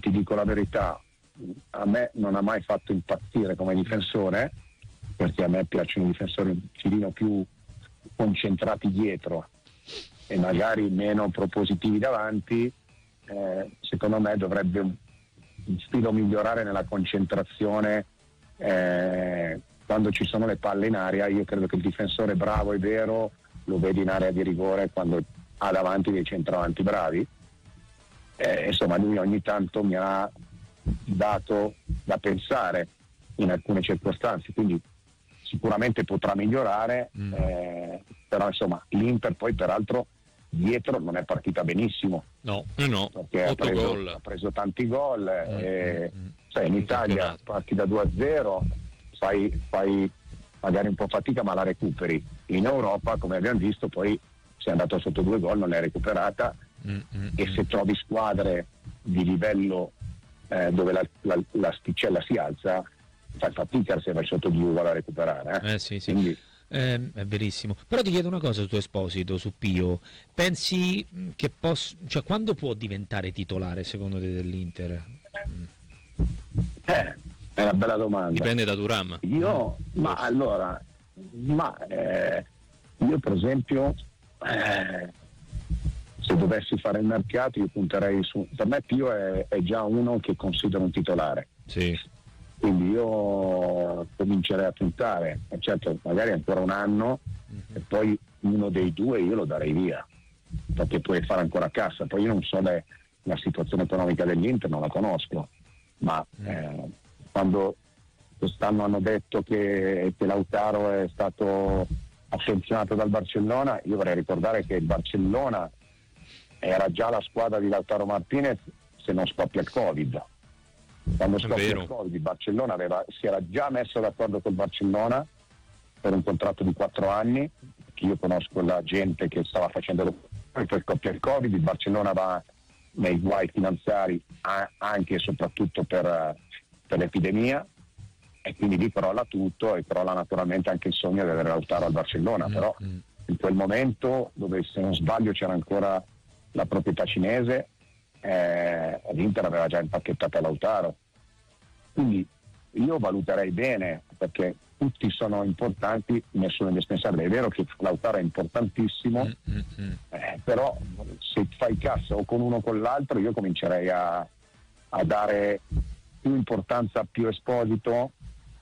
ti dico la verità, a me non ha mai fatto impazzire come difensore, perché a me piacciono i difensori un filino più concentrati dietro e magari meno propositivi davanti. Secondo me dovrebbe un stile migliorare nella concentrazione quando ci sono le palle in aria. Io credo che il difensore bravo e vero lo vedi in area di rigore quando ha davanti dei centravanti bravi. Insomma, lui ogni tanto mi ha dato da pensare in alcune circostanze, quindi sicuramente potrà migliorare, però insomma l'Inter poi peraltro dietro non è partita benissimo, perché ha preso tanti gol, sai, in Italia parti da 2-0, fai magari un po' fatica ma la recuperi. In Europa, come abbiamo visto, poi sei andato sotto 2 gol, non l'hai recuperata, e se trovi squadre di livello dove l'asticella si alza, fai fatica se vai sotto di 2 gol a recuperare. Sì. Quindi, è verissimo. Però ti chiedo una cosa su Esposito, su Pio. Pensi che cioè quando può diventare titolare secondo te dell'Inter? È una bella domanda. Dipende da Thuram. Io per esempio se dovessi fare il mercato io punterei su, per me Pio è già uno che considero un titolare. Sì. Quindi io comincerei a puntare, certo magari ancora un anno e poi uno dei due io lo darei via, perché puoi fare ancora cassa. Poi io non so la situazione economica dell'Inter, non la conosco, ma quando quest'anno hanno detto che Lautaro è stato attenzionato dal Barcellona, io vorrei ricordare che il Barcellona era già la squadra di Lautaro Martinez se non scoppia il Covid. Quando scoppia il Covid il Barcellona si era già messo d'accordo col Barcellona per un contratto di 4 anni, che io conosco la gente che stava facendo, poi scoppia il Covid, il Barcellona va nei guai finanziari anche e soprattutto per l'epidemia, e quindi lì crolla tutto e crolla naturalmente anche il sogno di avere Lautaro al Barcellona. Però in quel momento, dove se non sbaglio c'era ancora la proprietà cinese, l'Inter aveva già impacchettato Lautaro, quindi io valuterei bene, perché tutti sono importanti, nessuno è indispensabile. È vero che Lautaro è importantissimo, però se fai cassa o con uno o con l'altro, io comincerei a dare più importanza a Pio Esposito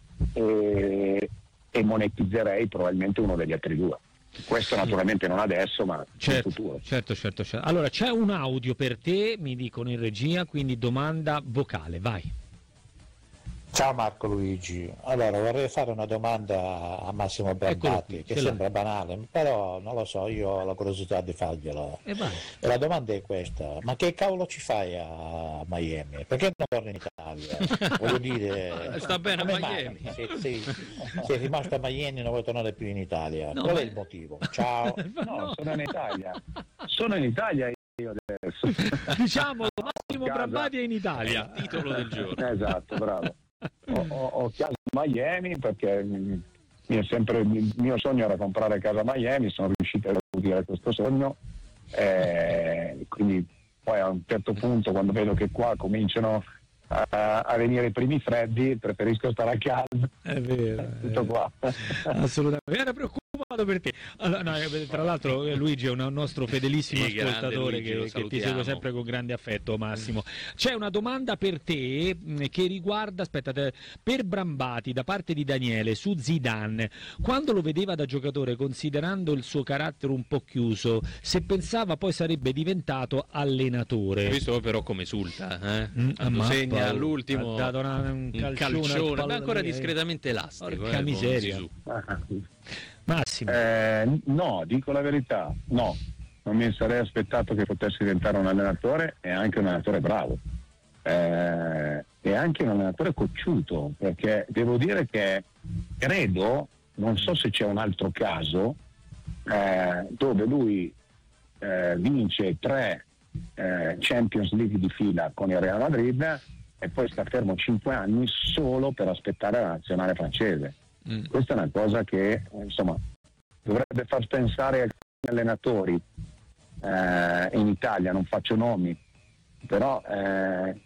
e monetizzerei probabilmente uno degli altri due. Questo naturalmente non adesso, ma in futuro. Certo. Allora c'è un audio per te, mi dicono in regia, quindi domanda vocale, vai. Ciao Marco Luigi, allora vorrei fare una domanda a Massimo Brambati, che sembra banale, però non lo so, io ho la curiosità di fargliela. E la domanda è questa: ma che cavolo ci fai a Miami? Perché non torni in Italia? Voglio dire, sta bene a Miami. Sei rimasto a Miami e non vuoi tornare più in Italia. Qual è il motivo? Ciao. No, sono in Italia io adesso. Diciamo Massimo Brambati è in Italia, titolo del giorno. Esatto, bravo. Ho casa a Miami perché il mio sogno era comprare casa a Miami, sono riuscito a realizzare questo sogno, quindi poi a un certo punto, quando vedo che qua cominciano a venire i primi freddi, preferisco stare a casa. È vero, tutto qua. Assolutamente. Era preoccupato per te. Allora, tra l'altro Luigi è un nostro fedelissimo ascoltatore Luigi, che ti segue sempre con grande affetto, Massimo. C'è una domanda per te che riguarda, per Brambati da parte di Daniele su Zidane. Quando lo vedeva da giocatore, considerando il suo carattere un po' chiuso, se pensava poi sarebbe diventato allenatore. Questo però come esulta, quando segna all'ultimo ha dato un calcione, ma ancora discretamente elastico. Porca miseria. Massimo. No, dico la verità, no, non mi sarei aspettato che potesse diventare un allenatore, e anche un allenatore bravo, e anche un allenatore cocciuto, perché devo dire che credo, non so se c'è un altro caso dove lui vince 3 Champions League di fila con il Real Madrid e poi sta fermo 5 anni solo per aspettare la nazionale francese. Questa è una cosa che insomma dovrebbe far pensare a alcuni allenatori in Italia, non faccio nomi, però